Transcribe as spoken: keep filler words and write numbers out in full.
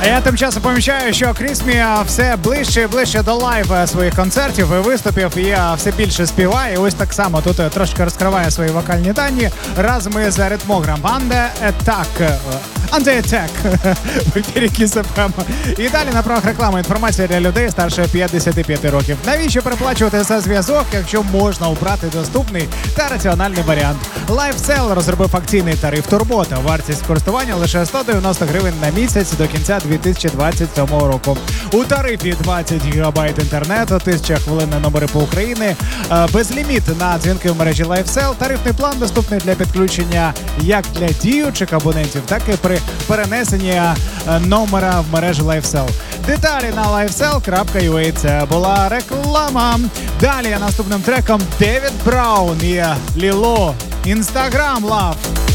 Я тим часом помічаю, що Крісмі все ближче і ближче до лайв своїх концертів і виступів, і все більше співає. Ось так само тут трошки розкриває свої вокальні дані разом із ритмограм Under Attack. Under Attack в ефірі Kiss еф ем. І далі на правах реклами інформація для людей старше п'ятдесят п'ять років. Навіщо переплачувати за зв'язок, якщо можна обрати доступний та раціональний варіант? LiveSell розробив акційний тариф Турбота. Вартість користування лише сто дев'яносто гривень на місяць до кінця дві тисячі двадцять сьомого року. У тарифі двадцять гігабайт інтернету, тисяча хвилин на номери по Україні, безліміт на дзвінки в мережі LiveSell. Тарифний план доступний для підключення як для діючих абонентів, так і при перенесенні номера в мережу LiveSell. Деталі на livesell крапка ю а. Це була реклама. Далі наступним треком Девід Браун і Ліло. Instagram Love.